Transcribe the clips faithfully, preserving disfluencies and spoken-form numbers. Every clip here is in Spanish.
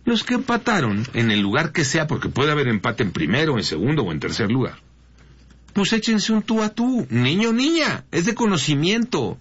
Los que empataron, en el lugar que sea, porque puede haber empate en primero, en segundo o en tercer lugar, pues échense un tú a tú, niño o niña, es de conocimiento.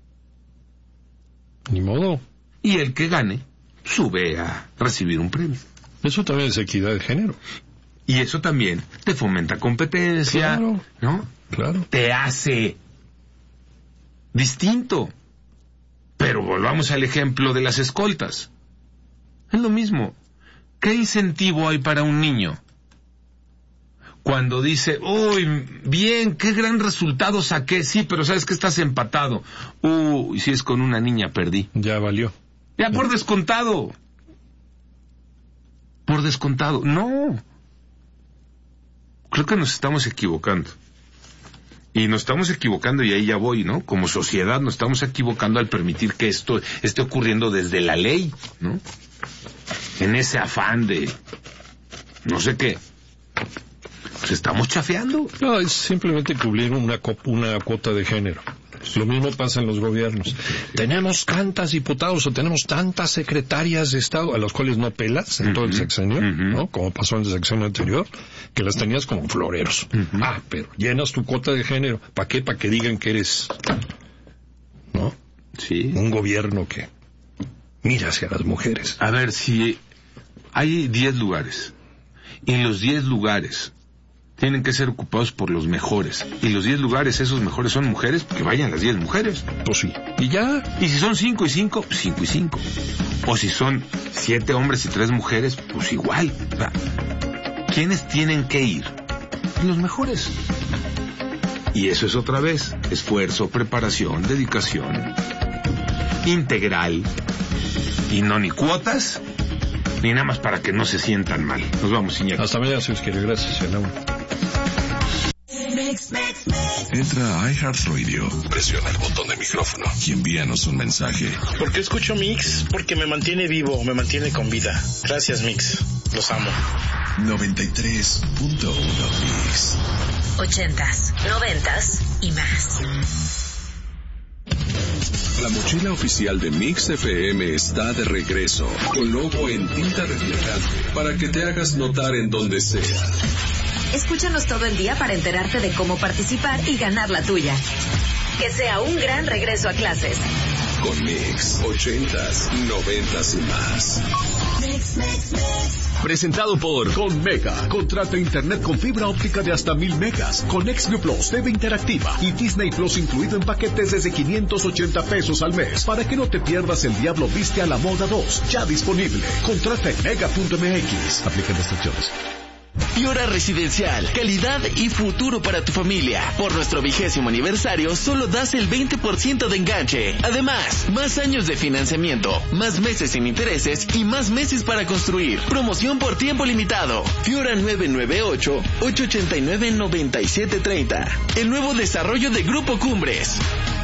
Ni modo. Y el que gane, sube a recibir un premio. Eso también es equidad de género. Y eso también te fomenta competencia, claro, ¿no? Claro. Te hace distinto. Pero volvamos al ejemplo de las escoltas. Es lo mismo. ¿Qué incentivo hay para un niño cuando dice, uy, bien, qué gran resultado saqué? Sí, pero sabes que estás empatado. Uy, si es con una niña, perdí. Ya valió. Ya por descontado. Por descontado. No. Creo que nos estamos equivocando. Y nos estamos equivocando, y ahí ya voy, ¿no? Como sociedad nos estamos equivocando al permitir que esto esté ocurriendo desde la ley, ¿no? En ese afán de no sé qué. Pues estamos chafeando. No, es simplemente cubrir una, una cuota de género. Lo mismo pasa en los gobiernos. Tenemos tantas diputados o tenemos tantas secretarias de Estado a las cuales no pelas en uh-huh. todo el sexenio, uh-huh. ¿no? Como pasó en el sexenio anterior, que las tenías como floreros. Uh-huh. Ah, pero llenas tu cuota de género. ¿Para qué? Para que digan que eres, ¿no? Sí. Un gobierno que mira hacia las mujeres. A ver, si hay diez lugares, y los diez lugares tienen que ser ocupados por los mejores, y los diez lugares, esos mejores son mujeres, que vayan las diez mujeres. Pues sí. Y ya. Y si son cinco y cinco, cinco y cinco. O si son siete hombres y tres mujeres, pues igual. O sea, ¿quiénes tienen que ir? Los mejores. Y eso es otra vez esfuerzo, preparación, dedicación integral, y no ni cuotas ni nada más para que no se sientan mal. Nos vamos, Iñaki. Hasta mañana, si os quiere. Gracias, Yanau. Entra a iHeartRadio, presiona el botón de micrófono y envíanos un mensaje. ¿Por qué escucho Mix? Porque me mantiene vivo, me mantiene con vida. Gracias, Mix. Los amo. noventa y tres punto uno Mix. Ochentas, noventas y más. La mochila oficial de Mix F M está de regreso, con logo en tinta reflejante, para que te hagas notar en donde sea. Escúchanos todo el día para enterarte de cómo participar y ganar la tuya. Que sea un gran regreso a clases. Con Mix, ochentas, noventas y más. Mix, mix, mix. Presentado por Conmega. Contrata internet con fibra óptica de hasta mil megas, con Xview Plus, T V interactiva y Disney Plus incluido en paquetes desde quinientos ochenta pesos al mes, para que no te pierdas El Diablo Viste a la Moda dos, ya disponible. Contrata en mega punto m x. Aplican restricciones. Fiora Residencial, calidad y futuro para tu familia. Por nuestro vigésimo aniversario, solo das el veinte por ciento de enganche. Además, más años de financiamiento, más meses sin intereses y más meses para construir. Promoción por tiempo limitado. Fiora nueve nueve ocho, ocho ocho nueve, nueve siete tres cero. El nuevo desarrollo de Grupo Cumbres.